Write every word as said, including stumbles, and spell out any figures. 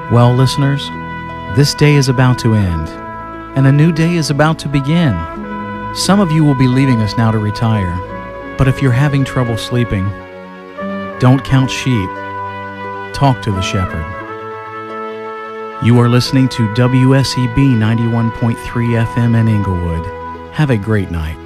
Well, listeners, this day is about to end, and a new day is about to begin. Some of you will be leaving us now to retire, but if you're having trouble sleeping, don't count sheep. Talk to the shepherd. You are listening to W S E B ninety-one point three F M in Inglewood. Have a great night.